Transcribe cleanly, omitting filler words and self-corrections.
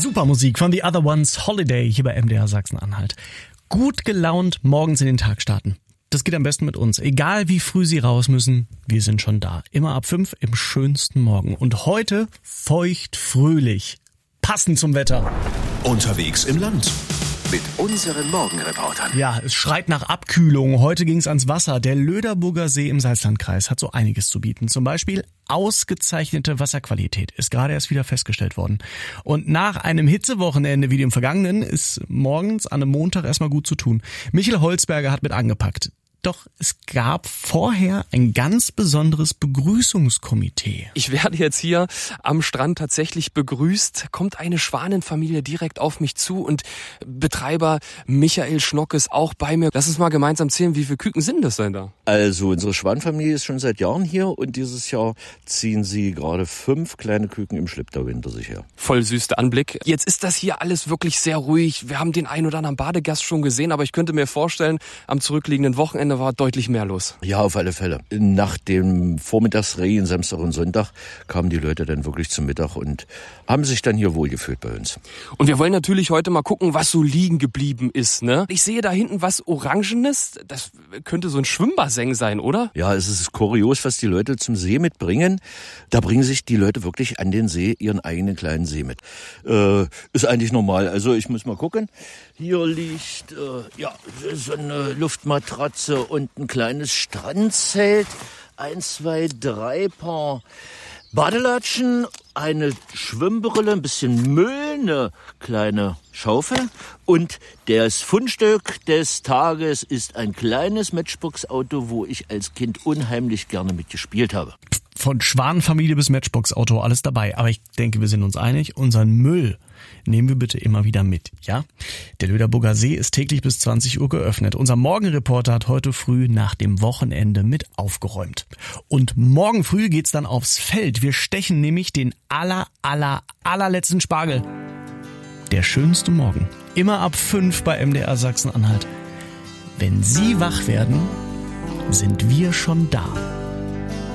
Super Musik von The Other Ones, Holiday hier bei MDR Sachsen-Anhalt. Gut gelaunt morgens in den Tag starten. Das geht am besten mit uns. Egal wie früh Sie raus müssen, wir sind schon da. Immer ab 5 im schönsten Morgen. Und heute feucht fröhlich. Passend zum Wetter. Unterwegs im Land. Mit unseren Morgenreportern. Ja, es schreit nach Abkühlung. Heute ging's ans Wasser. Der Löderburger See im Salzlandkreis hat so einiges zu bieten. Zum Beispiel ausgezeichnete Wasserqualität ist gerade erst wieder festgestellt worden. Und nach einem Hitzewochenende wie dem vergangenen ist morgens an einem Montag erstmal gut zu tun. Michael Holzberger hat mit angepackt. Doch es gab vorher ein ganz besonderes Begrüßungskomitee. Ich werde jetzt hier am Strand tatsächlich begrüßt. Kommt eine Schwanenfamilie direkt auf mich zu und Betreiber Michael Schnock ist auch bei mir. Lass uns mal gemeinsam zählen, wie viele Küken sind das denn da? Also unsere Schwanenfamilie ist schon seit Jahren hier und dieses Jahr ziehen sie gerade 5 kleine Küken im Schlepptau hinter sich her. Voll süß der Anblick. Jetzt ist das hier alles wirklich sehr ruhig. Wir haben den einen oder anderen Badegast schon gesehen, aber ich könnte mir vorstellen, am zurückliegenden Wochenende war deutlich mehr los. Ja, auf alle Fälle. Nach dem Vormittagsregen, Samstag und Sonntag, kamen die Leute dann wirklich zum Mittag und haben sich dann hier wohlgefühlt bei uns. Und wir wollen natürlich heute mal gucken, was so liegen geblieben ist, ne? Ich sehe da hinten was Orangenes. Das könnte so ein Schwimmbassin sein, oder? Ja, es ist kurios, was die Leute zum See mitbringen. Da bringen sich die Leute wirklich an den See ihren eigenen kleinen See mit. Ist eigentlich normal. Also ich muss mal gucken. Hier liegt so eine Luftmatratze und ein kleines Strandzelt. 1, 2, 3 Paar Badelatschen, eine Schwimmbrille, ein bisschen Müll, eine kleine Schaufel. Und das Fundstück des Tages ist ein kleines Matchbox-Auto, wo ich als Kind unheimlich gerne mitgespielt habe. Von Schwanenfamilie bis Matchbox-Auto, alles dabei. Aber ich denke, wir sind uns einig, unseren Müll nehmen wir bitte immer wieder mit, ja? Der Löderburger See ist täglich bis 20 Uhr geöffnet. Unser Morgenreporter hat heute früh nach dem Wochenende mit aufgeräumt. Und morgen früh geht's dann aufs Feld. Wir stechen nämlich den allerletzten Spargel. Der schönste Morgen. Immer ab 5 bei MDR Sachsen-Anhalt. Wenn Sie wach werden, sind wir schon da.